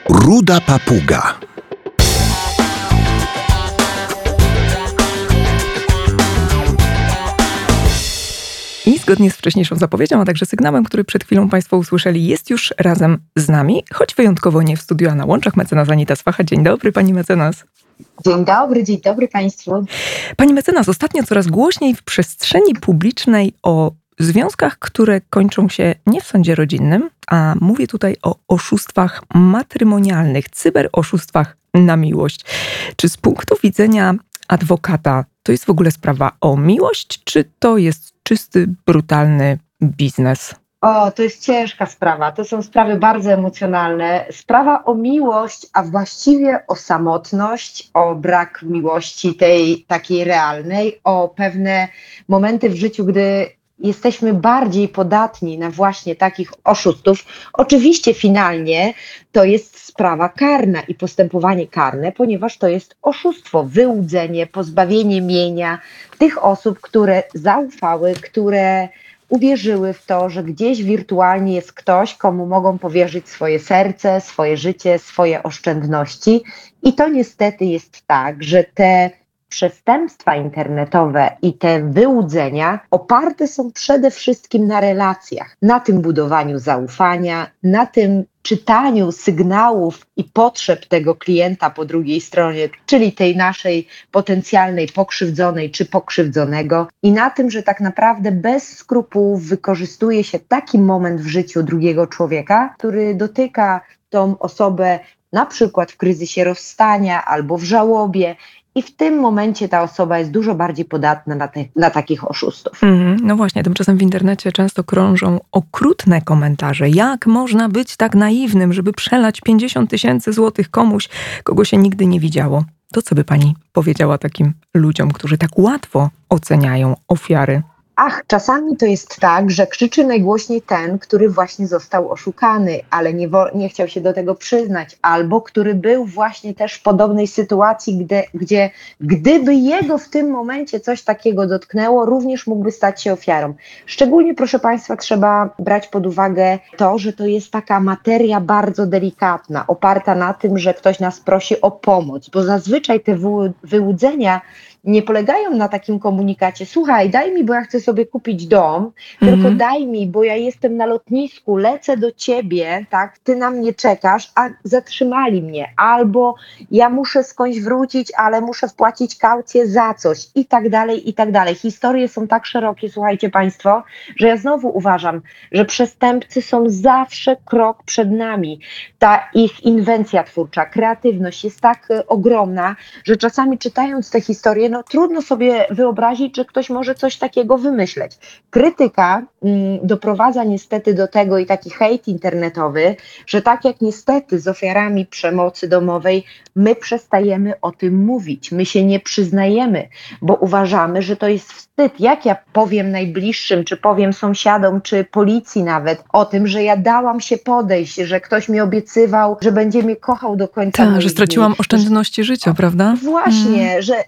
Ruda papuga. I zgodnie z wcześniejszą zapowiedzią, a także sygnałem, który przed chwilą Państwo usłyszeli, jest już razem z nami, choć wyjątkowo nie w studiu, a na łączach, mecenas Anita Swacha. Dzień dobry, pani mecenas. Dzień dobry Państwu. Pani mecenas, ostatnio coraz głośniej w przestrzeni publicznej o związkach, które kończą się nie w sądzie rodzinnym, a mówię tutaj o oszustwach matrymonialnych, cyberoszustwach na miłość. Czy z punktu widzenia adwokata to jest w ogóle sprawa o miłość, czy to jest czysty, brutalny biznes? To jest ciężka sprawa. To są sprawy bardzo emocjonalne. Sprawa o miłość, a właściwie o samotność, o brak miłości tej takiej realnej, o pewne momenty w życiu, gdy jesteśmy bardziej podatni na właśnie takich oszustów. Oczywiście finalnie to jest sprawa karna i postępowanie karne, ponieważ to jest oszustwo, wyłudzenie, pozbawienie mienia tych osób, które zaufały, które uwierzyły w to, że gdzieś wirtualnie jest ktoś, komu mogą powierzyć swoje serce, swoje życie, swoje oszczędności. I to niestety jest tak, że te przestępstwa internetowe i te wyłudzenia oparte są przede wszystkim na relacjach, na tym budowaniu zaufania, na tym czytaniu sygnałów i potrzeb tego klienta po drugiej stronie, czyli tej naszej potencjalnej pokrzywdzonej czy pokrzywdzonego, i na tym, że tak naprawdę bez skrupułów wykorzystuje się taki moment w życiu drugiego człowieka, który dotyka tą osobę na przykład w kryzysie rozstania albo w żałobie. I w tym momencie ta osoba jest dużo bardziej podatna na takich oszustów. No właśnie, tymczasem w internecie często krążą okrutne komentarze. Jak można być tak naiwnym, żeby przelać 50 000 złotych komuś, kogo się nigdy nie widziało? To co by pani powiedziała takim ludziom, którzy tak łatwo oceniają ofiary? Czasami to jest tak, że krzyczy najgłośniej ten, który właśnie został oszukany, ale nie chciał się do tego przyznać, albo który był właśnie też w podobnej sytuacji, gdzie gdyby jego w tym momencie coś takiego dotknęło, również mógłby stać się ofiarą. Szczególnie, proszę Państwa, trzeba brać pod uwagę to, że to jest taka materia bardzo delikatna, oparta na tym, że ktoś nas prosi o pomoc, bo zazwyczaj te wyłudzenia nie polegają na takim komunikacie: słuchaj, daj mi, bo ja chcę sobie kupić dom, tylko daj mi, bo ja jestem na lotnisku, lecę do ciebie, tak, ty na mnie czekasz, a zatrzymali mnie, albo ja muszę skądś wrócić, ale muszę wpłacić kaucję za coś i tak dalej, i tak dalej. Historie są tak szerokie, słuchajcie Państwo, że ja znowu uważam, że przestępcy są zawsze krok przed nami. Ta ich inwencja twórcza, kreatywność jest tak ogromna, że czasami czytając te historie, trudno sobie wyobrazić, że ktoś może coś takiego wymyśleć. Krytyka doprowadza niestety do tego, i taki hejt internetowy, że tak jak niestety z ofiarami przemocy domowej, my przestajemy o tym mówić, my się nie przyznajemy, bo uważamy, że to jest wstyd. Jak ja powiem najbliższym, czy powiem sąsiadom, czy policji nawet o tym, że ja dałam się podejść, że ktoś mi obiecywał, że będzie mnie kochał do końca moich że straciłam oszczędności życia, prawda? Właśnie, że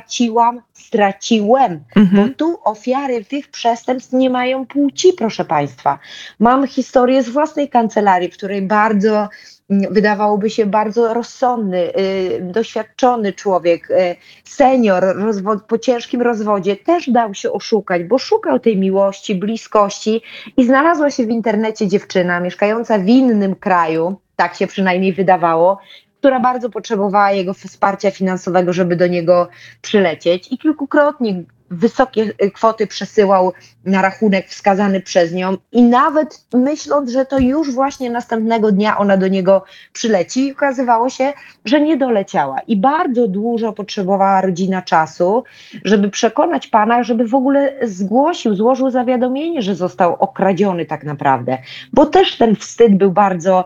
straciłem, bo tu ofiary tych przestępstw nie mają płci, proszę Państwa. Mam historię z własnej kancelarii, w której wydawałoby się bardzo rozsądny, doświadczony człowiek, senior po ciężkim rozwodzie też dał się oszukać, bo szukał tej miłości, bliskości i znalazła się w internecie dziewczyna mieszkająca w innym kraju, tak się przynajmniej wydawało, która bardzo potrzebowała jego wsparcia finansowego, żeby do niego przylecieć, i kilkukrotnie wysokie kwoty przesyłał na rachunek wskazany przez nią, i nawet myśląc, że to już właśnie następnego dnia ona do niego przyleci, okazywało się, że nie doleciała, i bardzo dużo potrzebowała rodzina czasu, żeby przekonać pana, żeby w ogóle złożył zawiadomienie, że został okradziony tak naprawdę, bo też ten wstyd był bardzo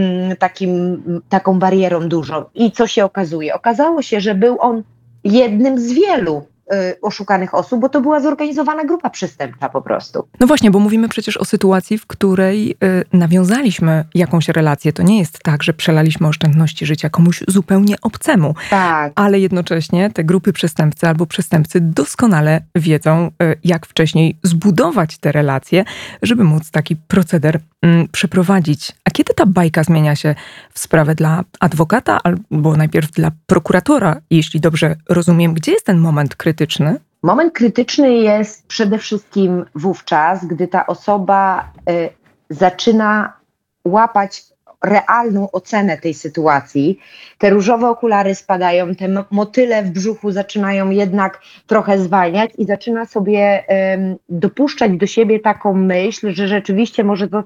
taką barierą dużą. I co się okazuje? Okazało się, że był on jednym z wielu oszukanych osób, bo to była zorganizowana grupa przestępcza po prostu. No właśnie, bo mówimy przecież o sytuacji, w której nawiązaliśmy jakąś relację. To nie jest tak, że przelaliśmy oszczędności życia komuś zupełnie obcemu. Tak. Ale jednocześnie te grupy przestępcy albo przestępcy doskonale wiedzą, jak wcześniej zbudować te relacje, żeby móc taki proceder przeprowadzić. A kiedy ta bajka zmienia się w sprawę dla adwokata albo najpierw dla prokuratora, jeśli dobrze rozumiem, gdzie jest ten moment krytyczny? Moment krytyczny jest przede wszystkim wówczas, gdy ta osoba zaczyna łapać realną ocenę tej sytuacji. Te różowe okulary spadają, te motyle w brzuchu zaczynają jednak trochę zwalniać i zaczyna sobie dopuszczać do siebie taką myśl, że rzeczywiście może